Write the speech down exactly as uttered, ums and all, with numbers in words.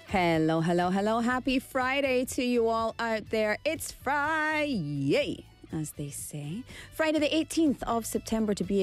Hello, hello, hello. Happy Friday to you all out there. It's Friday, as they say. Friday the eighteenth of September to be